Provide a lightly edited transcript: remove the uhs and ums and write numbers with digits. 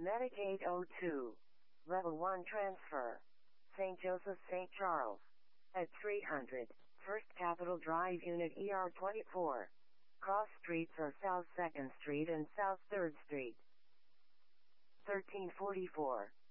Medicaid 02. Level 1 transfer. St. Joseph St. Charles. At 300. First Capitol Drive Unit ER 24. Cross streets are South 2nd Street and South 3rd Street. 1344.